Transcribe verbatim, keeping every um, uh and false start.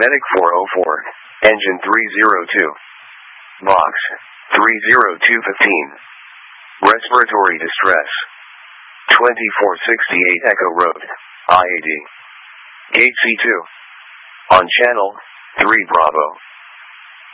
Medic four oh four, Engine three oh two. Box, three oh two fifteen. Respiratory distress. twenty-four sixty-eight Echo Road, I A D. Gate C two. On channel, three Bravo.